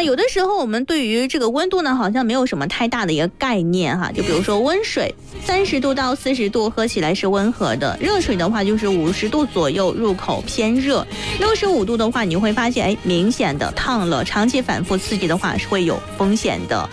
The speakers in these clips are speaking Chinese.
那有的时候我们对于这个温度呢，好像没有什么太大的一个概念哈。就比如说温水，30度到40度喝起来是温和的，热水的话就是50度左右，入口偏热。65度的话，你会发现明显的烫了，长期反复刺激的话是会有风险的。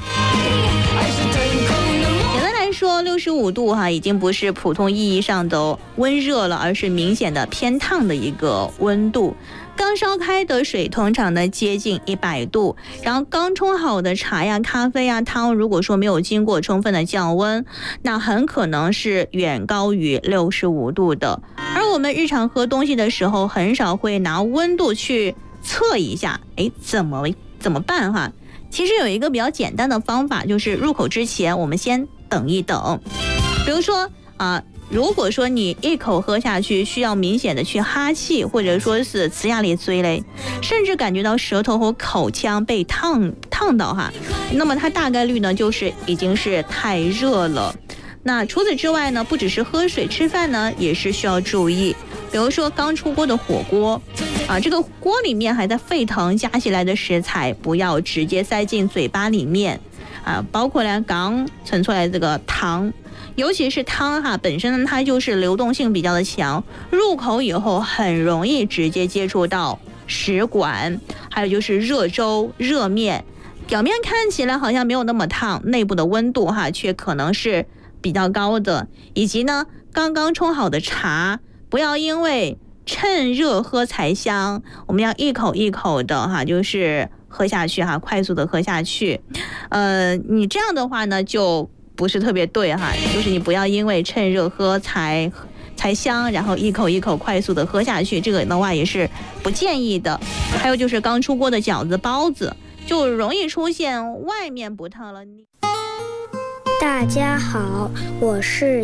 说65度已经不是普通意义上的温热了，而是明显的偏烫的一个温度。刚烧开的水通常呢接近100度，然后刚冲好的茶呀、咖啡呀、汤，如果说没有经过充分的降温，那很可能是远高于65度的。而我们日常喝东西的时候，很少会拿温度去测一下，怎么办哈？其实有一个比较简单的方法，就是入口之前我们先等一等。比如说如果说你一口喝下去需要明显的去哈气，或者说是呲牙咧嘴嘞，甚至感觉到舌头和口腔被烫到那么它大概率呢就是已经是太热了。那除此之外呢，不只是喝水，吃饭呢也是需要注意。比如说刚出锅的火锅这个锅里面还在沸腾加起来的食材，不要直接塞进嘴巴里面包括刚盛出来这个汤，尤其是汤本身呢它就是流动性比较的强，入口以后很容易直接接触到食管，还有就是热粥、热面，表面看起来好像没有那么烫，内部的温度却可能是比较高的。以及呢刚刚冲好的茶，不要因为趁热喝才香，我们要一口一口的就是喝下去快速的喝下去。你这样的话呢就不是特别对就是你不要因为趁热喝才香，然后一口一口快速的喝下去，这个的话也是不建议的。还有就是刚出锅的饺子、包子，就容易出现外面不烫了。 大家好，我是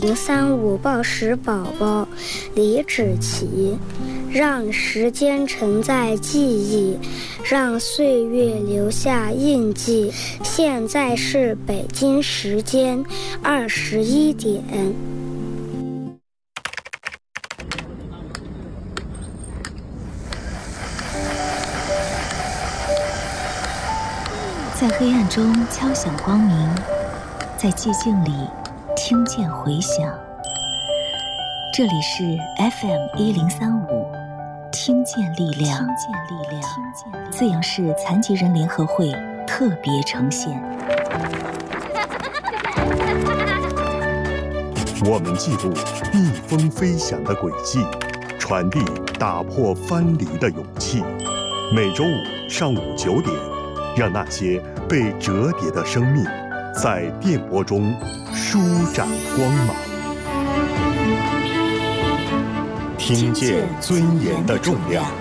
1035报时宝宝李芷琪。让时间承载记忆，让岁月留下印记。现在是北京时间21点。 在黑暗中敲响光明，在寂静里听见回响。这里是 FM1035，听见力量，资阳市残疾人联合会特别呈现。 我们记录逆风飞翔的轨迹，传递打破藩篱的勇气。每周五上午9点，让那些被折叠的生命在电波中舒展光芒。听见尊严的重量。